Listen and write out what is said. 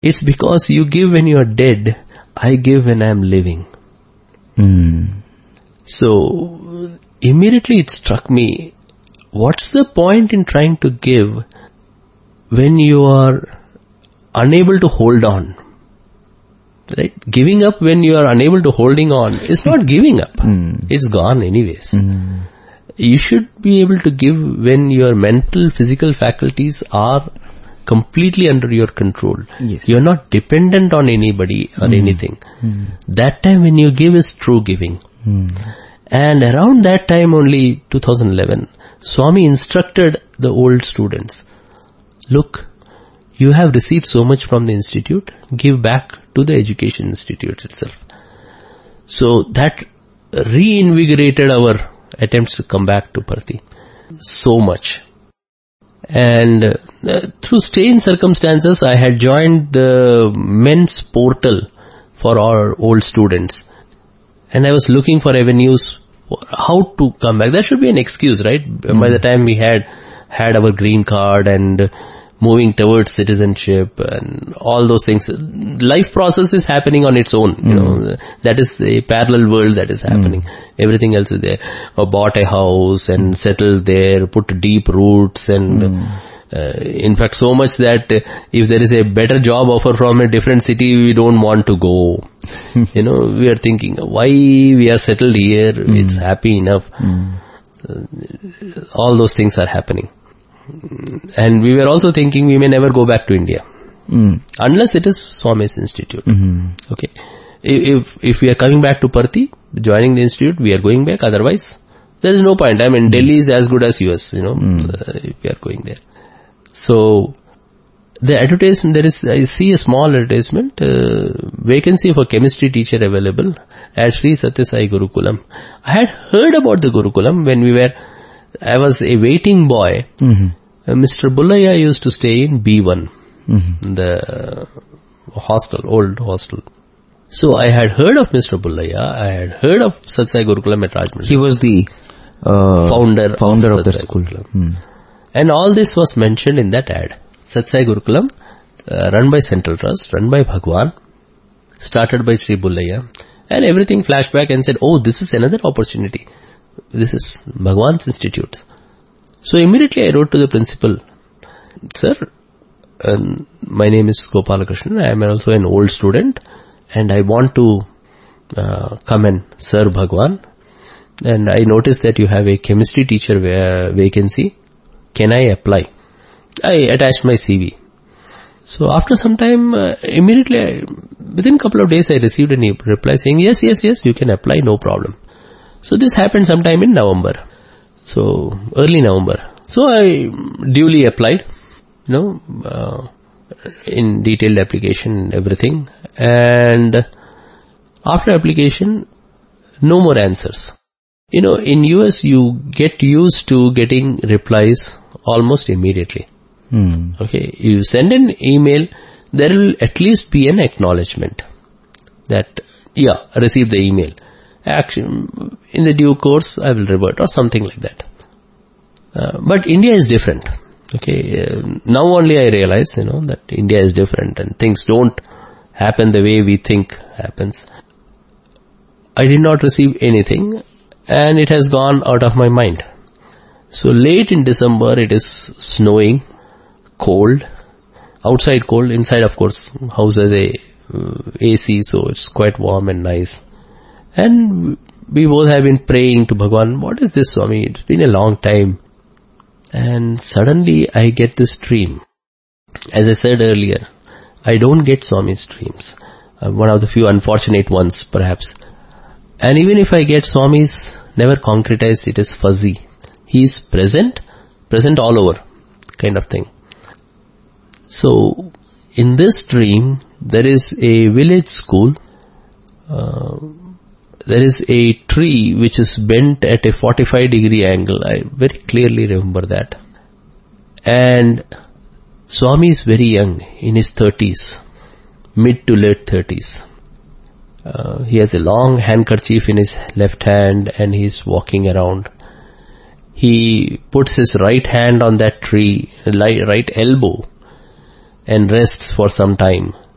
it's because you give when you are dead, I give when I am living. So immediately it struck me, what's the point in trying to give when you are unable to hold on? Right? Giving up when you are unable to holding on is not giving up. It's gone anyways. You should be able to give when your mental, physical faculties are completely under your control. Yes. You are not dependent on anybody or anything. That time when you give is true giving. And around that time only, 2011, Swami instructed the old students, look, you have received so much from the institute, give back to the education institute itself. So that reinvigorated our attempts to come back to Parthi so much. And through strange circumstances, I had joined the men's portal for our old students. And I was looking for avenues for how to come back. There should be an excuse, right? By the time we had our green card and moving towards citizenship and all those things, life process is happening on its own. You know, that is a parallel world that is happening. Everything else is there. Or bought a house and settled there, put deep roots and in fact so much that if there is a better job offer from a different city, we don't want to go. You know, we are thinking, why we are settled here, it's happy enough. All those things are happening. And we were also thinking we may never go back to India. Unless it is Swami's institute. Okay. If we are coming back to Parthi, joining the institute, we are going back. Otherwise, there is no point. I mean, Delhi is as good as US, you know, if we are going there. So, the advertisement, I see a small advertisement, vacancy for chemistry teacher available at Sri Satya Sai Gurukulam. I had heard about the Gurukulam when I was a waiting boy. Mr. Bullaya used to stay in B1, the hostel, old hostel. So I had heard of Mr. Bullaya, I had heard of Satya Sai Gurukulam at Rajmundry. He was the founder of the school. And all this was mentioned in that ad. Satya Sai Gurukulam, run by Central Trust, run by Bhagwan, started by Sri Bullaya, and everything flashed back and said, oh, this is another opportunity. This is Bhagwan's institute. So immediately I wrote to the principal, sir, my name is Gopalakrishnan, I am also an old student and I want to come and serve Bhagwan, and I noticed that you have a chemistry teacher vacancy. Can I apply? I attached my CV. So after some time, immediately, within a couple of days, I received a reply saying, yes, you can apply, no problem. So this happened sometime in November. So early November. So I duly applied, in detailed application and everything. And after application, no more answers. In US, you get used to getting replies almost immediately. Okay, you send an email, there will at least be an acknowledgement that, receive the email. Action, in the due course, I will revert or something like that. But India is different. Okay, now only I realize, that India is different and things don't happen the way we think happens. I did not receive anything and it has gone out of my mind. So late in December, it is snowing, cold, outside cold, inside of course, house has a AC, so it's quite warm and nice. And we both have been praying to Bhagwan, what is this, Swami? It's been a long time. And suddenly I get this dream. As I said earlier, I don't get Swami's dreams. I'm one of the few unfortunate ones, perhaps. And even if I get Swami's, never concretized, it is fuzzy. He is present all over, kind of thing. So, in this dream, there is a village school. There is a tree which is bent at a 45-degree angle. I very clearly remember that. And Swami is very young, in his 30s, mid to late 30s. He has a long handkerchief in his left hand and he is walking around. He puts his right hand on that tree, right elbow, and rests for some time.